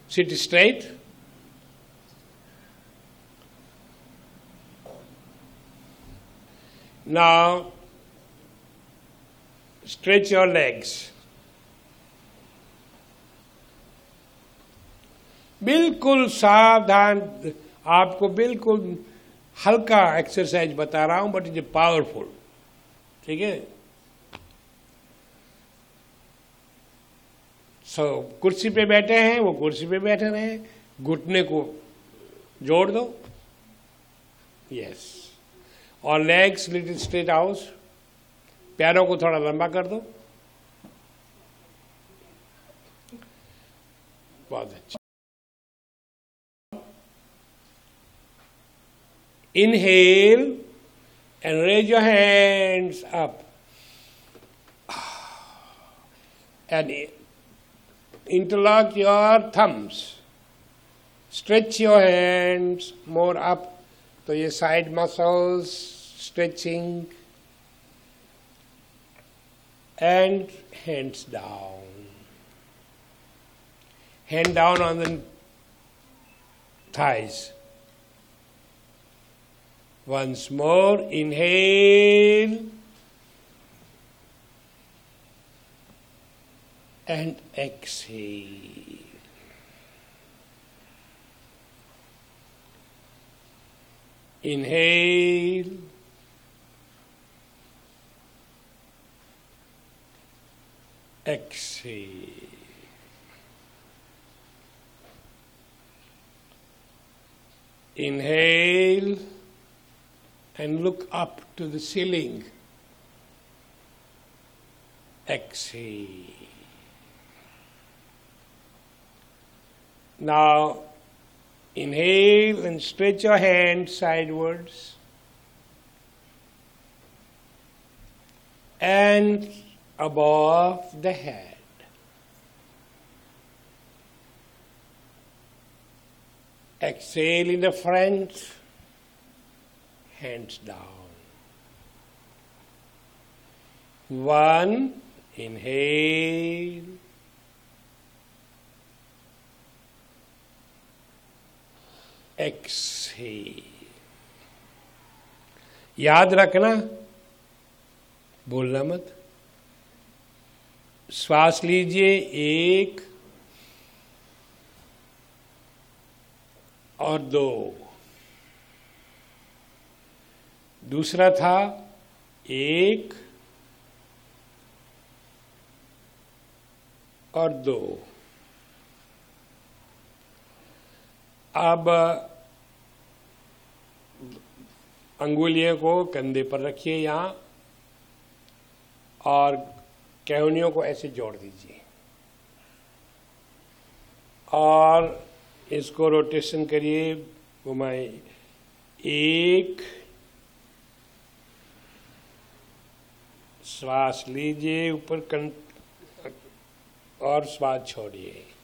Sit straight. Now stretch your legs. बिल्कुल सावधान, आपको बिल्कुल हल्का एक्सरसाइज बता रहा हूं, बट इट इज पावरफुल. ठीक है. कुर्सी पे बैठे हैं, वो कुर्सी पे बैठे रहे, घुटने को जोड़ दो. यस. और लेग्स लिटिल स्ट्रेट आउट. पैरों को थोड़ा लंबा कर दो. बहुत अच्छा. Inhale and raise your hands up. And interlock your thumbs. Stretch your hands more up. So your side muscles stretching. And hands down. Hand down on the thighs. Once more, inhale and exhale. Inhale exhale. Inhale and look up to the ceiling. Exhale. Now inhale and stretch your hands sidewards. And above the head. Exhale in the front. Hands down. One, inhale. Exhale. याद रखना, बोलना मत. श्वास लीजिए 1 और 2. दूसरा था 1 और 2. अब अंगुलियों को कंधे पर रखिए यहाँ, और कैवनियों को ऐसे जोड़ दीजिए, और इसको रोटेशन करिए, घुमाइए. 1, श्वास लीजिए ऊपर और श्वास छोड़िए.